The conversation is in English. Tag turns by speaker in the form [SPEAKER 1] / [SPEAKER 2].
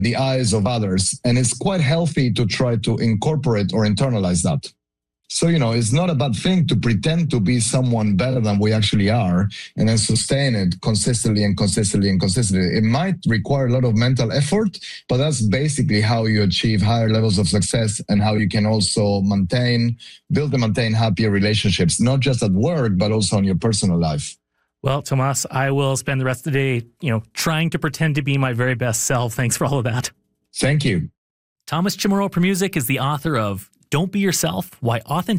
[SPEAKER 1] the eyes of others. And it's quite healthy to try to incorporate or internalize that. So, it's not a bad thing to pretend to be someone better than we actually are and then sustain it consistently and consistently and consistently. It might require a lot of mental effort, but that's basically how you achieve higher levels of success and how you can also build and maintain happier relationships, not just at work, but also in your personal life.
[SPEAKER 2] Well, Tomas, I will spend the rest of the day, trying to pretend to be my very best self. Thanks for all of that.
[SPEAKER 1] Thank you.
[SPEAKER 2] Thomas Chamorro Premuzic is the author of Don't Be Yourself, Why Authenticity